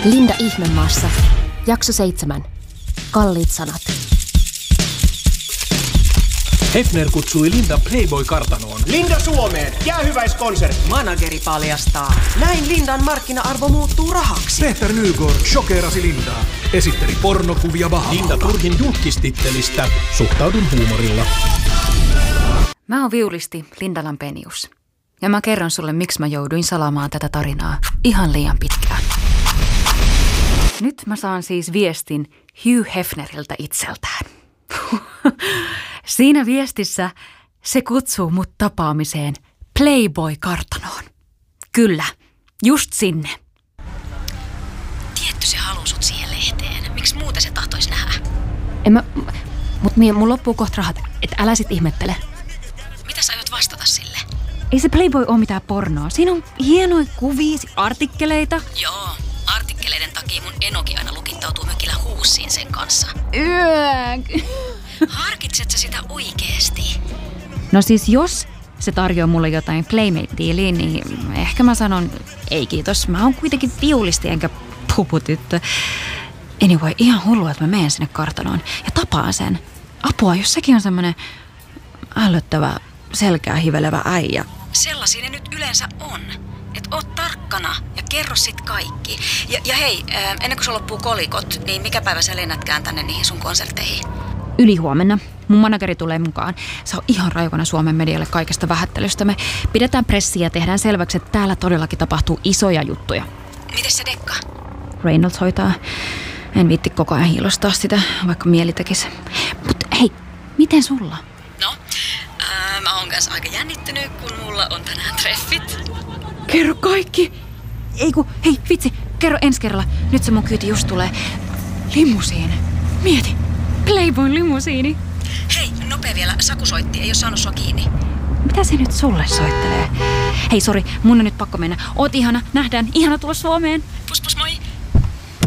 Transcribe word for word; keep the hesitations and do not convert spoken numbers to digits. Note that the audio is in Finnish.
Linda Ihmemaassa. Jakso seitsemän. Kalliit sanat. Hefner kutsui Linda Playboy-kartanoon. Linda Suomeen! Jäähyväiskonsertti! Manageri paljastaa. Näin Lindan markkina-arvo muuttuu rahaksi. Peter Nygård shokerasi Lindaa. Esitteli pornokuvia Bahamalla. Linda Turhin julkistittelistä. Suhtaudun huumorilla. Mä oon viulisti Linda Lampenius. Ja mä kerron sulle, miksi mä jouduin salaamaan tätä tarinaa ihan liian pitkään. Nyt mä saan siis viestin Hugh Hefneriltä itseltään. Siinä viestissä se kutsuu mut tapaamiseen Playboy-kartanoon. Kyllä, just sinne. Tietty se haluaa sut siihen lehteen. Miksi muuten se tahtois nähdä? En mä, mut mie, mun loppuu kohta rahat, et älä sit ihmettele. Mitä sä aiot vastata sille? Ei se Playboy oo mitään pornoa. Siinä on hienoja kuvia, artikkeleita. Joo, artikkeleiden takia mun enokin aina lukittautuu mökillä huussiin sen kanssa. Yök. Harkitset sä sitä oikeesti? No siis jos se tarjoaa mulle jotain Playmate-diiliä, niin ehkä mä sanon ei kiitos. Mä oon kuitenkin viulisti enkä puputyttö. Anyway, ihan hullu, että mä menen sinne kartanoon ja tapaan sen. Apua, jos sekin on semmonen ällöttävä, selkää hivelevä äijä. Sellaisia ne nyt yleensä on. Et oot tarkkana ja kerro sit kaikki. Ja, ja hei, ennen kuin se loppuu kolikot, niin mikä päivä sä lennätkään tänne niihin sun konsertteihin? Ylihuomenna. Mun manageri tulee mukaan. Se on ihan raikona Suomen medialle kaikesta vähättelystä. Me pidetään pressiä ja tehdään selväksi, että täällä todellakin tapahtuu isoja juttuja. Mites se Dekka? Reynolds hoitaa. En viitti koko ajan hiilostaa sitä, vaikka mieli tekisi. Mut hei, miten sulla? No, ää, mä oon kanssa aika jännittynyt, kun mulla on tänään treffit. Kerro kaikki. Ei ku, hei vitsi, kerro ensi kerralla. Nyt se mun kyyti just tulee. Limusiini. Mieti. Playboyn limusiini. Hei, nopea vielä. Saku soitti, ei oo saanut sua kiinni. Mitä se nyt sulle soittelee? Hei, sori, mun on nyt pakko mennä. Oot ihana, nähdään. Ihana tulla Suomeen. Pus pus,